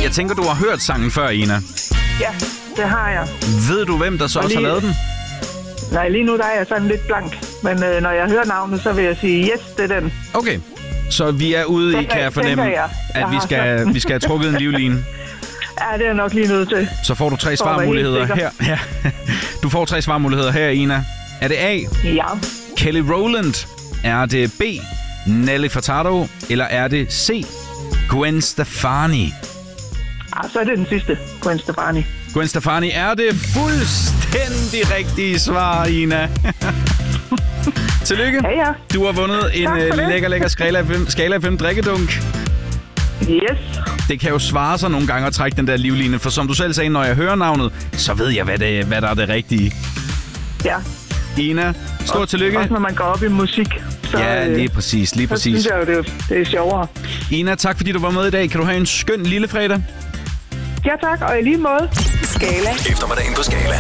Jeg tænker, du har hørt sangen før, Ina. Ja, det har jeg. Ved du, hvem der så også har lavet den? Nej, lige nu der er jeg sådan lidt blank. Men når jeg hører navnet, så vil jeg sige, yes, det er den. Okay, så vi er ude i, kan jeg fornemme, at vi skal have trukket en livline. Ja, det er nok lige nødt til. Så får du 3 svarmuligheder her. Ja. Du får 3 svarmuligheder her, Ina. Er det A? Ja. Kelly Rowland? Er det B? Nelly Furtado? Eller er det C? Gwen Stefani? Så er det den sidste, Gwen Stefani. Gwen Stefani er det fuldstændig rigtige svar, Ina. Tillykke. Ja. Du har vundet en lækker Skala 5 drikkedunk. Yes. Det kan jo svare sig nogle gange at trække den der livline, for som du selv sagde, når jeg hører navnet, så ved jeg, hvad der er det rigtige. Ja. Ina, stort tillykke. Også når man går op i musik. Så, ja, lige præcis. Så synes jeg jo, det er sjovere. Ina, tak fordi du var med i dag. Kan du have en skøn lille fredag? Ja tak, og i lige måde. Skala. Eftermiddagen på Skala.